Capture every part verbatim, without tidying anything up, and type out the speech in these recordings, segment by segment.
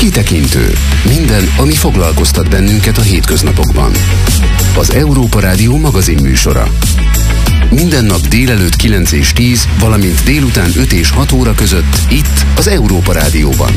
Kitekintő. Minden, ami foglalkoztat bennünket a hétköznapokban. Az Európa Rádió magazin műsora. Minden nap délelőtt kilenc és tíz, valamint délután öt és hat óra között itt az Európa Rádióban.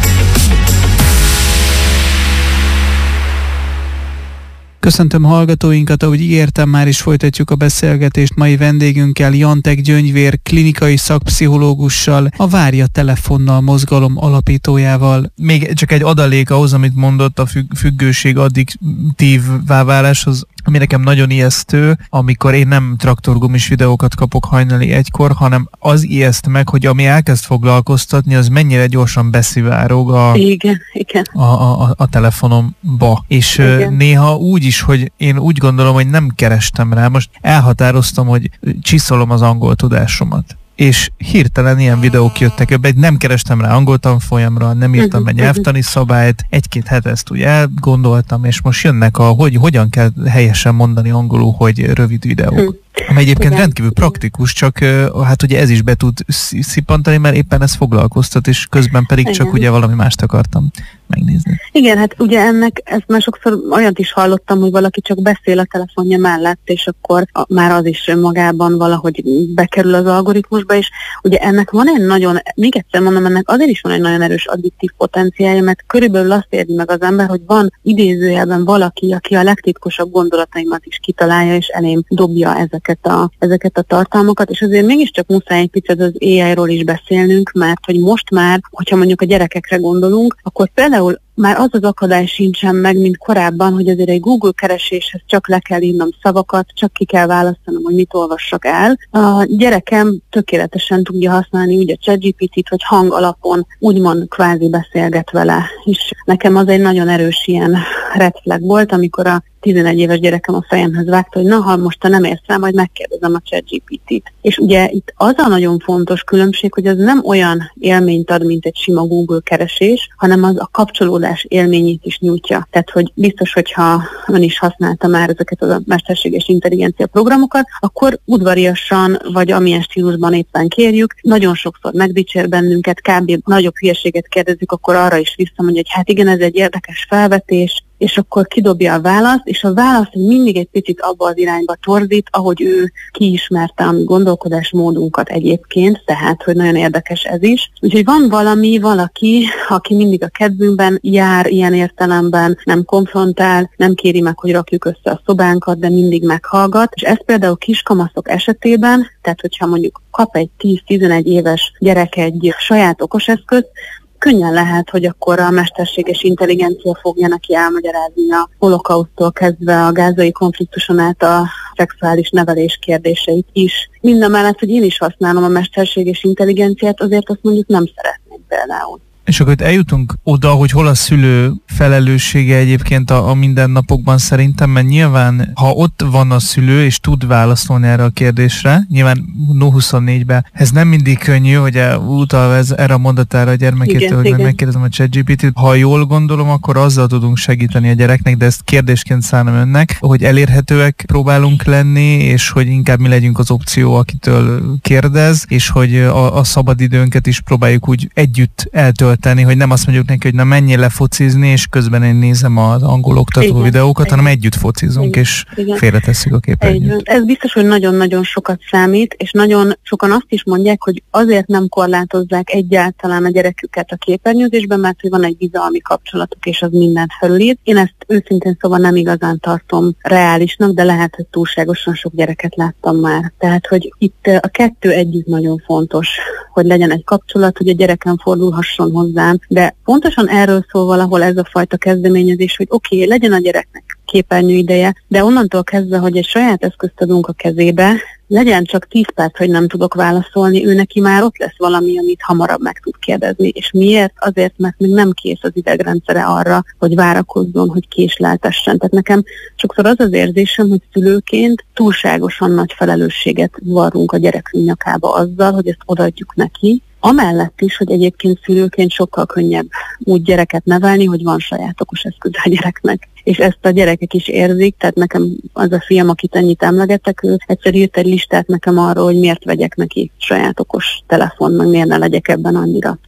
Köszöntöm hallgatóinkat, ahogy ígértem, már is folytatjuk a beszélgetést mai vendégünkkel, Jantek Gyöngyvér klinikai szakpszichológussal, a Várja telefonnal mozgalom alapítójával. Még csak egy adalék ahhoz, amit mondott, a függ- függőség addiktívvá váláshoz, ami nekem nagyon ijesztő, amikor én nem traktorgumis videókat kapok hajnali egykor, hanem az ijeszt meg, hogy ami elkezd foglalkoztatni, az mennyire gyorsan beszivárog a, igen, igen. a, a, a telefonomba. És igen. Néha úgy is, hogy én úgy gondolom, hogy nem kerestem rá. Most elhatároztam, hogy csiszolom az angol tudásomat. És hirtelen ilyen videók jöttek ebbe, nem kerestem rá angol tanfolyamra, nem írtam uh-huh, be nyelvtani szabályt, egy-két het ezt úgy elgondoltam, és most jönnek a, hogy hogyan kell helyesen mondani angolul, hogy rövid videók. Uh-huh. Ami egyébként igen. rendkívül praktikus, csak hát ugye ez is be tud szippantani, mert éppen ez foglalkoztat, és közben pedig igen. csak ugye valami mást akartam megnézni. Igen, hát ugye ennek, ezt már sokszor olyat is hallottam, hogy valaki csak beszél a telefonja mellett, és akkor a, már az is magában valahogy bekerül az algoritmusba, és ugye ennek van egy nagyon, még egyszer mondom, ennek azért is van egy nagyon erős addiktív potenciálja, mert körülbelül azt érdi meg az ember, hogy van idézőjelben valaki, aki a legtitkosabb gondolataimat is kitalálja, és elém dobja ezeket a, ezeket a tartalmakat, és azért mégiscsak muszáj egy picit az á i-ról is beszélnünk, mert hogy most már, hogyha mondjuk a gyerekekre gondolunk, akkor például már az az akadály sincsen meg, mint korábban, hogy azért egy Google kereséshez csak le kell írnom szavakat, csak ki kell választanom, hogy mit olvassak el. A gyerekem tökéletesen tudja használni úgy a ChatGPT-t, hogy hang alapon úgymond kvázi beszélget vele. És nekem az egy nagyon erős ilyen red flag volt, amikor a tizenegy éves gyerekem a fejemhez vágta, hogy na, ha most te nem érsz rá, majd megkérdezem a ChatGPT-t. És ugye itt az a nagyon fontos különbség, hogy az nem olyan élményt ad, mint egy sima Google keresés, hanem az a kapcsolódás élményét is nyújtja. Tehát, hogy biztos, hogyha ön is használta már ezeket a mesterséges intelligencia programokat, akkor udvariasan, vagy amilyen stílusban éppen kérjük, nagyon sokszor megdicsér bennünket, kb. Nagyobb hülyeséget kérdezzük, akkor arra is visszamondja, hogy hát igen, ez egy érdekes felvetés, és akkor kidobja a választ, és a válasz mindig egy picit abba az irányba torzít, ahogy ő kiismerte a mi gondolkodásmódunkat egyébként, tehát, hogy nagyon érdekes ez is. Úgyhogy van valami, valaki, aki mindig a kedvünkben jár ilyen értelemben, nem konfrontál, nem kéri meg, hogy rakjuk össze a szobánkat, de mindig meghallgat, és ez például kiskamaszok esetében, tehát hogyha mondjuk kap egy tíz-tizenegy éves gyerek egy saját okoseszközt, könnyen lehet, hogy akkor a mesterséges intelligencia fogja neki elmagyarázni a holokausztól kezdve a gázai konfliktuson át a szexuális nevelés kérdéseit is. Mindamellett, hogy én is használom a mesterséges intelligenciát, azért azt mondjuk nem szeretném például. És akkor itt eljutunk oda, hogy hol a szülő felelőssége egyébként a, a mindennapokban szerintem, mert nyilván, ha ott van a szülő, és tud válaszolni erre a kérdésre, nyilván nulla huszonnégyben ez nem mindig könnyű, hogy utalva ez, erre a mondatára a gyermekétől, igen, hogy igen. megkérdezem a ChatGPT-t. Ha jól gondolom, akkor azzal tudunk segíteni a gyereknek, de ezt kérdésként szánom önnek, hogy elérhetőek próbálunk lenni, és hogy inkább mi legyünk az opció, akitől kérdez, és hogy a, a szabadidőnket is próbáljuk úgy együtt eltölteni, tenni, hogy nem azt mondjuk neki, hogy na menjél le focizni, és közben én nézem az angol oktató igen, videókat, igen. hanem együtt focizunk, igen, és igen. félretesszük a képernyőt. Ez biztos, hogy nagyon-nagyon sokat számít, és nagyon sokan azt is mondják, hogy azért nem korlátozzák egyáltalán a gyereküket a képernyőzésben, mert hogy van egy bizalmi kapcsolatuk, és az mindent felülír. Én ezt őszintén szóval nem igazán tartom reálisnak, de lehet, hogy túlságosan sok gyereket láttam már. Tehát, hogy itt a kettő együtt nagyon fontos, hogy legyen egy kapcsolat, hogy a gyereken fordulhasson hozzám, de pontosan erről szól valahol ez a fajta kezdeményezés, hogy oké, okay, legyen a gyereknek képernyőideje, de onnantól kezdve, hogy egy saját eszközt adunk a kezébe, legyen csak tíz perc, hogy nem tudok válaszolni, ő neki már ott lesz valami, amit hamarabb meg tud kérdezni. És miért? Azért, mert még nem kész az idegrendszere arra, hogy várakozzon, hogy késleltessen. Tehát nekem sokszor az az érzésem, hogy szülőként túlságosan nagy felelősséget varrunk a gyerekünk nyakába azzal, hogy ezt odaadjuk neki, amellett is, hogy egyébként szülőként sokkal könnyebb úgy gyereket nevelni, hogy van saját okos eszköz a gyereknek. És ezt a gyerekek is érzik, tehát nekem az a fiam, akit ennyit emlegetek, ő egyszer írt egy listát nekem arról, hogy miért vegyek neki saját okos telefon, meg miért ne legyek ebben annyira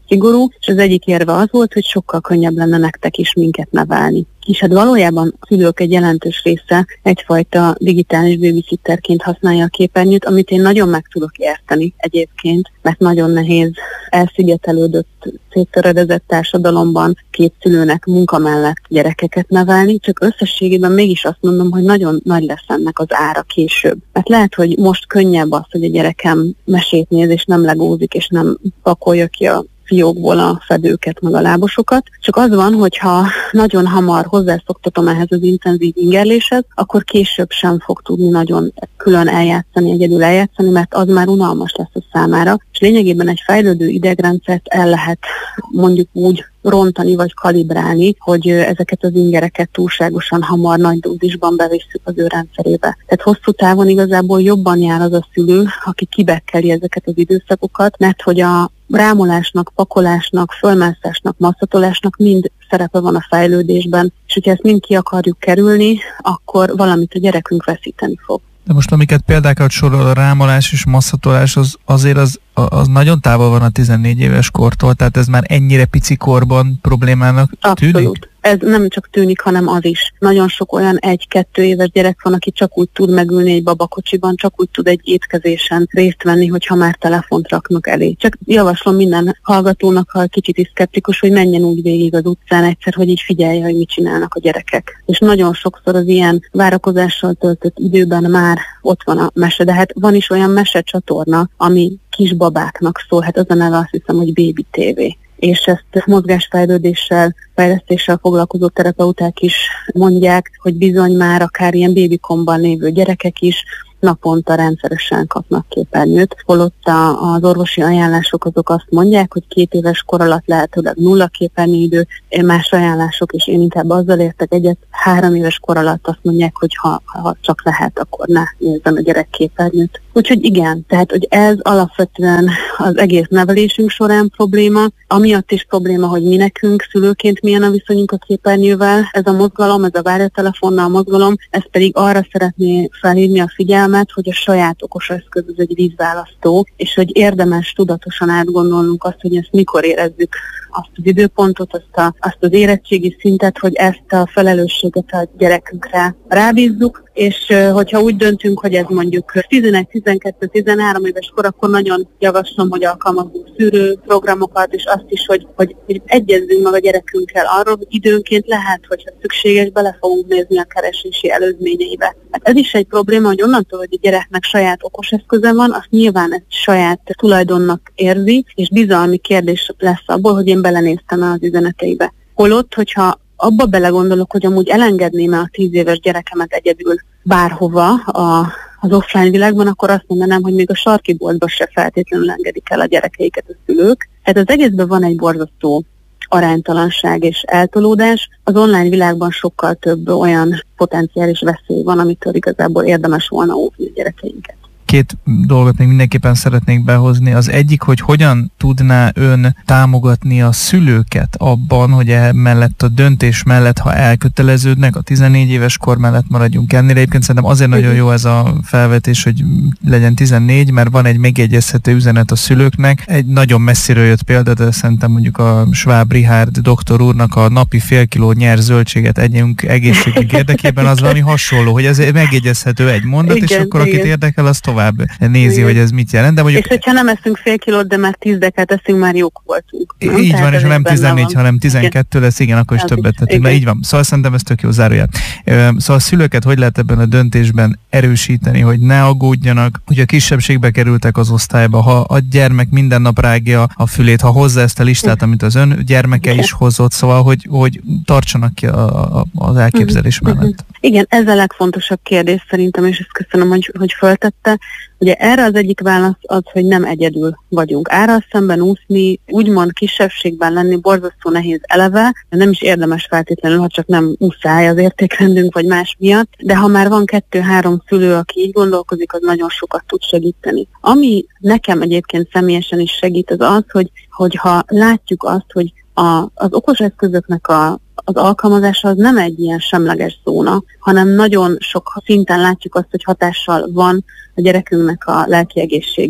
szigorú, és az egyik érve az volt, hogy sokkal könnyebb lenne nektek is minket nevelni. És hát valójában a szülők egy jelentős része egyfajta digitális babysitterként használja a képernyőt, amit én nagyon meg tudok érteni egyébként, mert nagyon nehéz elszigetelődött, széttöredezett társadalomban két szülőnek munka mellett gyerekeket nevelni, csak összességében mégis azt mondom, hogy nagyon nagy lesz ennek az ára később. Mert lehet, hogy most könnyebb az, hogy a gyerekem mesét néz, és nem legózik, és nem pakolja ki a fiókból a fedőket, meg a lábosokat. Csak az van, hogyha nagyon hamar hozzászoktatom ehhez az intenzív ingerléshez, akkor később sem fog tudni nagyon külön eljátszani, egyedül eljátszani, mert az már unalmas lesz a számára. És lényegében egy fejlődő idegrendszert el lehet mondjuk úgy rontani vagy kalibrálni, hogy ezeket az ingereket túlságosan hamar nagy dózisban bevisszük az ő rendszerébe. Tehát hosszú távon igazából jobban jár az a szülő, aki kibekkeli ezeket az időszakokat, mert hogy a rámolásnak, pakolásnak, fölmászásnak, masszatolásnak mind szerepe van a fejlődésben, és hogyha ezt mind ki akarjuk kerülni, akkor valamit a gyerekünk veszíteni fog. De most amiket példákat sorol, a rámolás és masszatolás, az, azért az, az nagyon távol van a tizennégy éves kortól, tehát ez már ennyire pici korban problémának tűnik? Abszolút. Ez nem csak tűnik, hanem az is. Nagyon sok olyan egy-kettő éves gyerek van, aki csak úgy tud megülni egy babakocsiban, csak úgy tud egy étkezésen részt venni, hogyha már telefont raknak elé. Csak javaslom minden hallgatónak, ha kicsit is szkeptikus, hogy menjen úgy végig az utcán egyszer, hogy így figyelje, hogy mit csinálnak a gyerekek. És nagyon sokszor az ilyen várakozással töltött időben már ott van a mese, de hát van is olyan mesecsatorna, ami kisbabáknak szól, hát az a neve, azt hiszem, hogy Baby té vé. És ezt mozgásfejlődéssel, fejlesztéssel foglalkozó terapeuták is mondják, hogy bizony már akár ilyen babykomban lévő gyerekek is naponta rendszeresen kapnak képernyőt, holott az orvosi ajánlások azok azt mondják, hogy két éves kor alatt lehetőleg nulla képernyőidő, más ajánlások, és én inkább azzal értek egyet, három éves kor alatt azt mondják, hogy ha, ha csak lehet, akkor ne nézzen a gyerek képernyőt. Úgyhogy igen, tehát hogy ez alapvetően az egész nevelésünk során probléma, amiatt is probléma, hogy mi nekünk szülőként milyen a viszonyunk a képernyővel, ez a mozgalom, ez a várjatelefonnal mozgalom, ez pedig arra szeretné felhívni a figyelmet, hogy a saját okos eszköz az egy vízválasztó, és hogy érdemes tudatosan átgondolnunk azt, hogy ezt mikor érezzük, azt az időpontot, azt, a, azt az érettségi szintet, hogy ezt a felelősséget a gyerekünkre rábízzuk, és hogyha úgy döntünk, hogy ez mondjuk tizenegy, tizenkettő, tizenhárom éves kor, akkor nagyon javaslom, hogy alkalmazzunk szűrőprogramokat, és azt is, hogy, hogy, hogy egyezzünk meg a gyerekünkkel arról, hogy időnként lehet, hogyha szükséges, bele fogunk nézni a keresési előzményeibe. Hát ez is egy probléma, hogy onnantól, hogy a gyereknek saját okos eszköze van, azt nyilván egy saját tulajdonnak érzi, és bizalmi kérdés lesz abból, hogy én belenéztem az üzeneteibe. Holott, hogyha abba belegondolok, hogy amúgy elengedném-e a tíz éves gyerekemet egyedül bárhova a, az offline világban, akkor azt mondanám, hogy még a sarki boltba se feltétlenül engedik el a gyerekeiket a szülők. Hát az egészben van egy borzasztó aránytalanság és eltolódás. Az online világban sokkal több olyan potenciális veszély van, amitől igazából érdemes volna óvni a gyerekeinket. Két dolgot még mindenképpen szeretnék behozni. Az egyik, hogy hogyan tudná ön támogatni a szülőket abban, hogy e mellett a döntés mellett, ha elköteleződnek, a tizennégy éves kor mellett maradjunk ennél. Egyébként szerintem azért nagyon jó ez a felvetés, hogy legyen tizennégy, mert van egy megjegyezhető üzenet a szülőknek. Egy nagyon messziről jött példa, de szerintem mondjuk a Schwab Richard doktor úrnak a napi fél kiló nyers zöldséget együnk egészségünk érdekében, az valami hasonló, hogy ez megjegyezhető egy mondat, igen, és akkor igen. Akit érdekel, az tovább nézi, igen. Hogy ez mit jelent. De mondjuk, és hogyha nem eszünk fél kilót, de már tíz dekát eszünk, már jók voltunk. Nem? Így van, és nem tizennégy, hanem tizenkettő lesz, igen, akkor is az többet tettünk. Na így van. Szóval szerintem ez tök jó zárójel. Szóval a szülőket hogy lehet ebben a döntésben erősíteni, hogy ne aggódjanak, hogy a kisebbségbe kerültek az osztályba, ha a gyermek minden nap rágja a fülét, ha hozza ezt a listát, amit az ön gyermeke is hozott, szóval, hogy, hogy tartsanak ki a, a, az elképzelés mellett. Igen, ez a legfontosabb kérdés szerintem, és ezt köszönöm, hogy, hogy föltette. Ugye erre az egyik válasz az, hogy nem egyedül vagyunk. Árral szemben úszni, úgymond kisebbségben lenni borzasztó nehéz eleve, de nem is érdemes feltétlenül, ha csak nem muszáj az értékrendünk vagy más miatt, de ha már van kettő-három szülő, aki így gondolkozik, az nagyon sokat tud segíteni. Ami nekem egyébként személyesen is segít, az az, hogy, hogyha látjuk azt, hogy a, az okos eszközöknek a az alkalmazása az nem egy ilyen semleges zóna, hanem nagyon sok szinten látjuk azt, hogy hatással van a gyerekünknek a lelki egészségére.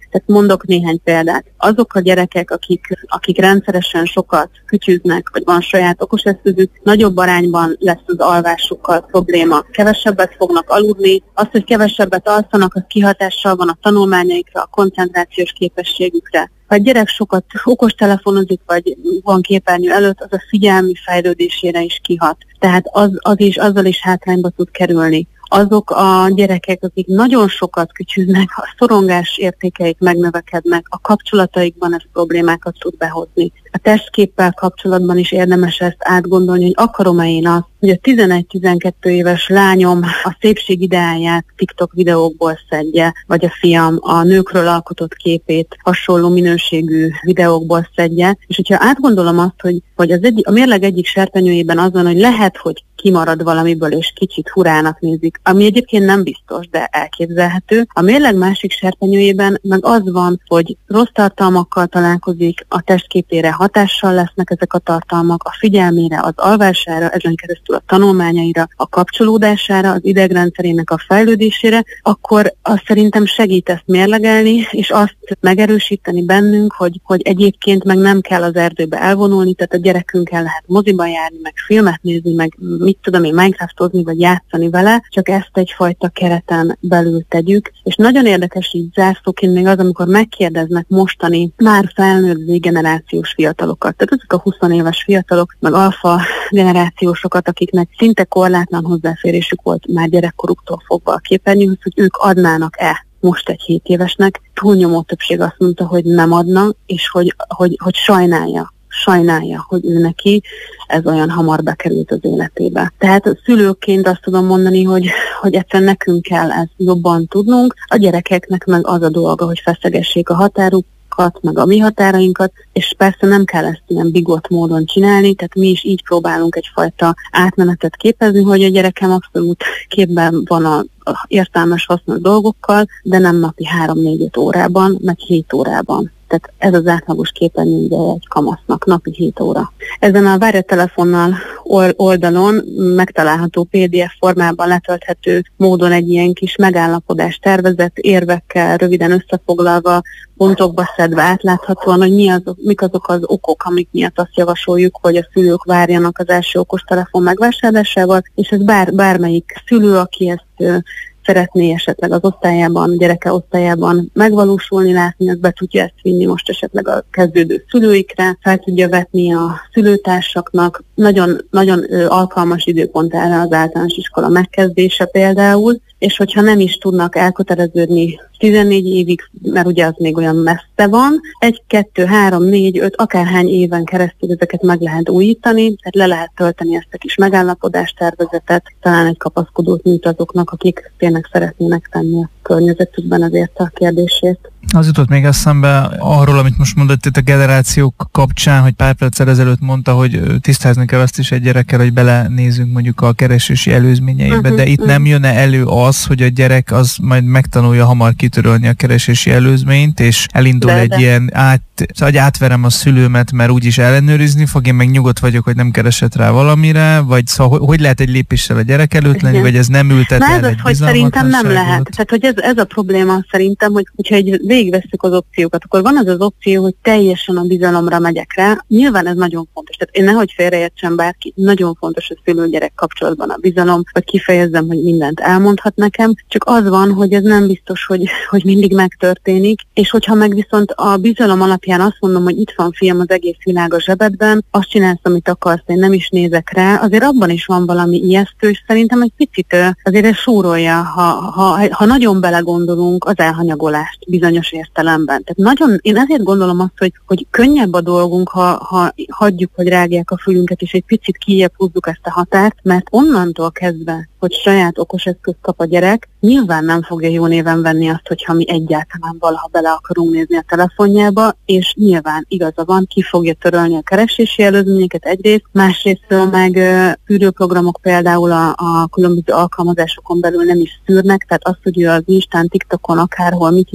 Tehát mondok néhány példát. Azok a gyerekek, akik, akik rendszeresen sokat kütyűznek, vagy van saját okoseszközük, nagyobb arányban lesz az alvásukkal probléma. Kevesebbet fognak aludni, az, hogy kevesebbet alszanak, az kihatással van a tanulmányaikra, a koncentrációs képességükre. Ha egy gyerek sokat okostelefonozik, vagy van képernyő előtt, az a figyelmi fejlődésére is kihat. Tehát az, az is, azzal is hátrányba tud kerülni. Azok a gyerekek, akik nagyon sokat kütyűznek, a szorongás értékeik megnövekednek, a kapcsolataikban ez problémákat tud behozni. A testképpel kapcsolatban is érdemes ezt átgondolni, hogy akarom-e én azt, hogy a tizenegy-tizenkét éves lányom a szépség ideáját TikTok videókból szedje, vagy a fiam a nőkről alkotott képét hasonló minőségű videókból szedje. És hogyha átgondolom azt, hogy, hogy az egy, a mérleg egyik serpenyőjében az van, hogy lehet, hogy kimarad valamiből, és kicsit furának nézik, ami egyébként nem biztos, de elképzelhető. A mérleg másik serpenyőjében meg az van, hogy rossz tartalmakkal találkozik, a testképére hatással lesznek ezek a tartalmak, a figyelmére, az alvására, ezen keresztül a tanulmányaira, a kapcsolódására, az idegrendszerének a fejlődésére, akkor azt szerintem segít ezt mérlegelni, és azt megerősíteni bennünk, hogy, hogy egyébként meg nem kell az erdőbe elvonulni, tehát a gyerekünkkel lehet moziba járni, meg filmet nézni, meg mit tudom én, Minecraftozni, vagy játszani vele, csak ezt egyfajta kereten belül tegyük. És nagyon érdekes így zárszóként még az, amikor megkérdeznek mostani, már felnőtt generációs fiatalokat. Tehát ezek a húsz éves fiatalok, meg alfa generációsokat, akiknek szinte korlátlan hozzáférésük volt már gyerekkoruktól fogva a képernyőhöz, hogy ők adnának-e most egy hét évesnek. Túlnyomó többség azt mondta, hogy nem adna, és hogy, hogy, hogy sajnálja. sajnálja, hogy ő neki ez olyan hamar bekerült az életébe. Tehát szülőként azt tudom mondani, hogy, hogy egyszerűen nekünk kell ezt jobban tudnunk, a gyerekeknek meg az a dolga, hogy feszegessék a határukat, meg a mi határainkat, és persze nem kell ezt ilyen bigott módon csinálni, tehát mi is így próbálunk egyfajta átmenetet képezni, hogy a gyerekem abszolút képben van a értelmes, hasznos dolgokkal, de nem napi három-négy-öt órában, meg hét órában. Tehát ez az átlagos képernyőideje egy kamasznak, napi hét óra. Ezen a Várj a telefonnal oldalon megtalálható pé dé ef formában letölthető módon egy ilyen kis megállapodás tervezett, érvekkel, röviden összefoglalva, pontokba szedve, átláthatóan, hogy mi azok, mik azok az okok, amik miatt azt javasoljuk, hogy a szülők várjanak az első okostelefon megvásárlásával, és ez bár, bármelyik szülő, aki ezt szeretné esetleg az osztályában, a gyereke osztályában megvalósulni, látni, az be tudja ezt vinni most esetleg a kezdődő szülőikre, fel tudja vetni a szülőtársaknak. Nagyon, nagyon alkalmas időpont erre az általános iskola megkezdése például, és hogyha nem is tudnak elköteleződni tizennégy évig, mert ugye az még olyan messze van, egy, kettő, három, négy, öt, akárhány éven keresztül ezeket meg lehet újítani, tehát le lehet tölteni ezt a kis megállapodástervezetet, talán egy kapaszkodót nyújt azoknak, akik tényleg szeretnének tenni a környezetükben azért a kérdését. Az jutott még eszembe arról, amit most mondott itt a generációk kapcsán, hogy pár perccel ezelőtt mondta, hogy tisztázni kell azt is egy gyerekkel, hogy belenézünk mondjuk a keresési előzményeibe, uh-huh, de itt uh-huh. nem jönne elő az, hogy a gyerek az majd megtanulja hamar kitörölni a keresési előzményt, és elindul de, egy de. ilyen át, hogy átverem a szülőmet, mert úgyis ellenőrizni fog, én meg nyugodt vagyok, hogy nem keresett rá valamire, vagy szóval hogy lehet egy lépéssel a gyerek előtt lenni, vagy ez nem ültet el egy hogy szerintem nem lehet. Tehát, hogy ez, ez a probléma szerintem, hogy hogyha egy végigvesszük az opciókat, akkor van az az opció, hogy teljesen a bizalomra megyek rá. Nyilván ez nagyon fontos. Tehát én nehogy félreértsem bárki, nagyon fontos a szülő-gyerek kapcsolatban a bizalom, hogy kifejezzem, hogy mindent elmondhat nekem, csak az van, hogy ez nem biztos, hogy, hogy mindig megtörténik, és hogyha meg viszont a bizalom alapján azt mondom, hogy itt van fiam, az egész világ a zsebedben, azt csinálsz, amit akarsz, én nem is nézek rá, azért abban is van valami ijesztő, és szerintem egy picit azért ez súrolja, ha, ha, ha nagyon belegondolunk az elhanyagolást bizonyos értelemben. Tehát nagyon, én ezért gondolom azt, hogy, hogy könnyebb a dolgunk, ha, ha hagyjuk, hogy rágják a fülünket, és egy picit kijebb húzzuk ezt a határt, mert onnantól kezdve, hogy saját okos eszközt kap a gyerek, nyilván nem fogja jó néven venni azt, hogyha mi egyáltalán valaha bele akarunk nézni a telefonjába, és nyilván igaza van, ki fogja törölni a keresési előzményeket egyrészt, másrésztről meg szűrőprogramok például a, a különböző alkalmazásokon belül nem is szűrnek, tehát az, hogy ő az Instán, TikTokon, akárhol mit lát,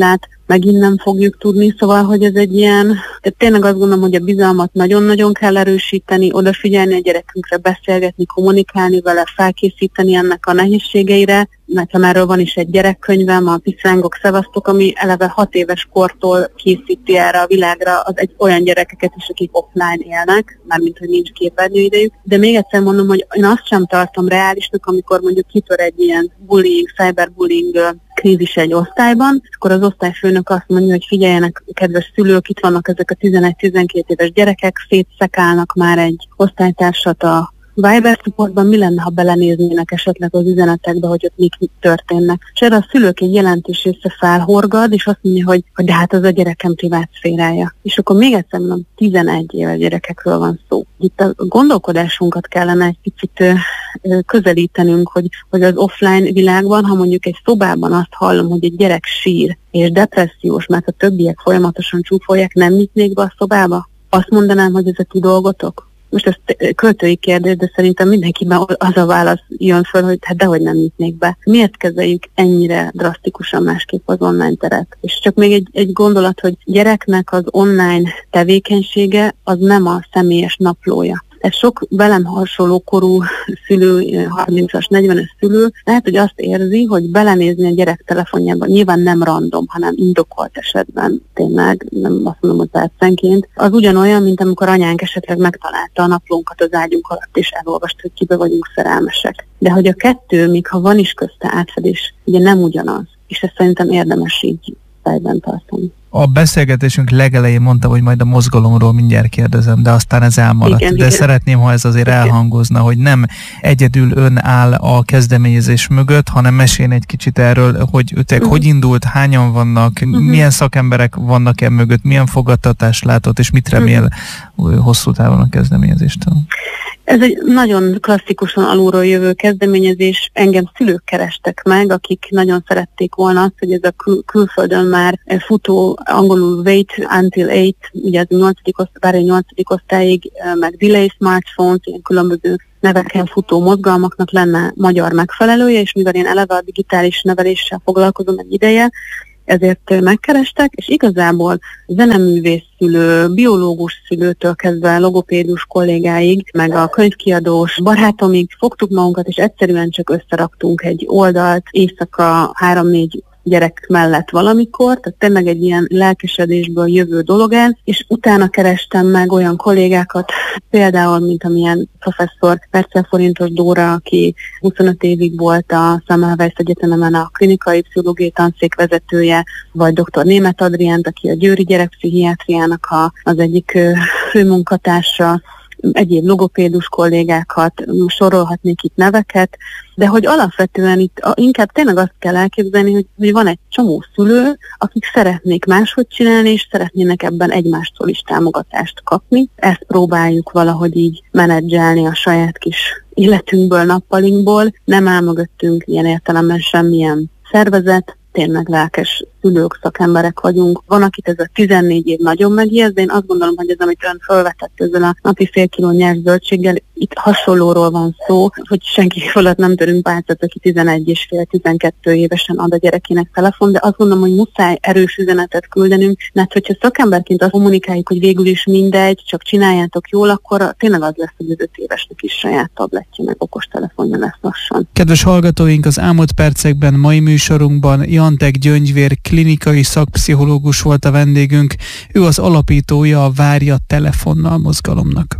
megint nem fogjuk tudni, szóval, hogy ez egy ilyen, tehát tényleg azt gondolom, hogy a bizalmat nagyon-nagyon kell erősíteni, odafigyelni a gyerekünkre, beszélgetni, kommunikálni vele, felkészíteni ennek a nehézségeire. Nekem erről van is egy gyerekkönyvem, a Piszrángok Szevasztok, ami eleve hat éves kortól készíti erre a világra az egy olyan gyerekeket is, akik offline élnek, mármint, hogy nincs képernyőidejük. De még egyszer mondom, hogy én azt sem tartom reálisnak, amikor mondjuk kitör egy ilyen bullying, cyberbullying krízis egy osztályban, akkor az osztályfőnök azt mondja, hogy figyeljenek, kedves szülők, itt vannak ezek a tizenegy-tizenkét éves gyerekek, szétszekálnak már egy osztálytársat a Viber csoportban, mi lenne, ha belenéznének esetleg az üzenetekbe, hogy ott mik történnek. És erre a szülők egy jelentős része felhorgad, és azt mondja, hogy, hogy de hát az a gyerekem privát szférája. És akkor még egyszer mondom, tizenegy éves gyerekekről van szó. Itt a gondolkodásunkat kellene egy picit ö, ö, közelítenünk, hogy, hogy az offline világban, ha mondjuk egy szobában azt hallom, hogy egy gyerek sír, és depressziós, mert a többiek folyamatosan csúfolják, nem nyitnék be a szobába? Azt mondanám, hogy ez a ti dolgotok? Most ez költői kérdés, de szerintem mindenkiben az a válasz jön föl, hogy hát dehogy nem nyitnék be. Miért kezeljük ennyire drasztikusan másképp az online teret? És csak még egy, egy gondolat, hogy gyereknek az online tevékenysége az nem a személyes naplója. Ez sok velem hasonló korú szülő, harmincas, negyvenes szülő lehet, hogy azt érzi, hogy belenézni a gyerek telefonjában, nyilván nem random, hanem indokolt esetben, tényleg, nem azt mondom, hogy percenként, az ugyanolyan, mint amikor anyánk esetleg megtalálta a naplónkat az ágyunk alatt, és elolvasta, hogy kibe vagyunk szerelmesek. De hogy a kettő, még ha van is közte átfedés, ugye nem ugyanaz, és ezt szerintem érdemes így fejben tartani. A beszélgetésünk legelején mondtam, hogy majd a mozgalomról mindjárt kérdezem, de aztán ez elmaradt. Igen, de igen. Szeretném, ha ez azért igen. elhangozna, hogy nem egyedül ön áll a kezdeményezés mögött, hanem meséljen egy kicsit erről, hogy ötek uh-huh. hogy indult, hányan vannak, uh-huh. milyen szakemberek vannak e mögött, milyen fogadtatást látott, és mit remél uh-huh. hosszú távon a kezdeményezéstől. Ez egy nagyon klasszikusan alulról jövő kezdeményezés. Engem szülők kerestek meg, akik nagyon szerették volna azt, hogy ez a kül- külföldön már futó, angolul wait until eight, ugye ez a nyolcadik osztály, nyolcadik osztályig, meg delay smartphones, ilyen különböző neveken futó mozgalmaknak lenne magyar megfelelője, és mivel én eleve a digitális neveléssel foglalkozom egy ideje, ezért megkerestek, és igazából zeneművész szülő, biológus szülőtől kezdve logopédus kollégáig, meg a könyvkiadós barátomig fogtuk magunkat, és egyszerűen csak összeraktunk egy oldalt éjszaka három-négy gyerek mellett valamikor, tehát tényleg egy ilyen lelkesedésből jövő dolog ez, és utána kerestem meg olyan kollégákat, például, mint amilyen professzor Percel Forintos Dóra, aki huszonöt évig volt a Semmelweis Egyetemen a klinikai pszichológiai tanszék vezetője, vagy dr. Németh Adriánt, aki a győri gyerekpszichiátriának a, az egyik főmunkatársa, egyéb logopédus kollégákat, sorolhatnék itt neveket, de hogy alapvetően itt inkább tényleg azt kell elképzelni, hogy, hogy van egy csomó szülő, akik szeretnék máshogy csinálni, és szeretnének ebben egymástól is támogatást kapni. Ezt próbáljuk valahogy így menedzselni a saját kis életünkből, nappalinkból. Nem áll mögöttünk ilyen értelemben semmilyen szervezet, tényleg lelkes szülők, szakemberek vagyunk. Van, akit ez a tizennégy év nagyon megijeszt, de én azt gondolom, hogy ez, amit ön felvetett ezzel a napi fél kiló nyers zöldséggel, itt hasonlóról van szó, hogy senki fölött nem törünk pálcát, aki tizenegy és fél, tizenkettő évesen ad a gyerekének telefon, de azt gondolom, hogy muszáj erős üzenetet küldenünk, mert hogyha szakemberként azt kommunikáljuk, hogy végül is mindegy, csak csináljátok jól, akkor tényleg az lesz, hogy az öt évesnek is saját tablettje, meg okostelefonja lesz lassan. Kedves hallgatóink, az elmúlt percekben mai műsorunkban Jantek Gyöngyvér klinikai szakpszichológus volt a vendégünk. Ő az alapítója a Várja telefonnal mozgalomnak.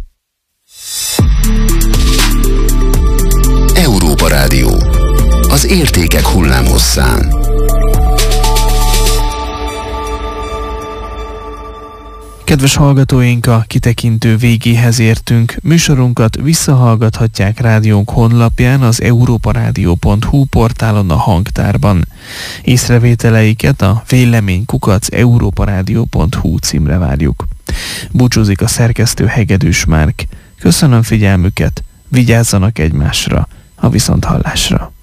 Európa Rádió. Az értékek hullámhosszán. Kedves hallgatóink, a kitekintő végéhez értünk. Műsorunkat visszahallgathatják rádiónk honlapján, az európarádió pont hu portálon, a hangtárban. Észrevételeiket a vélemény kukac európarádió pont hu címre várjuk. Búcsúzik a szerkesztő Hegedűs Márk. Köszönöm figyelmüket, vigyázzanak egymásra, a viszonthallásra.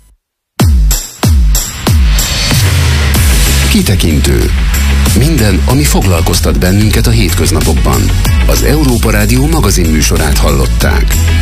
Kitekintő. Minden, ami foglalkoztat bennünket a hétköznapokban. Az Európa Rádió magazin műsorát hallották.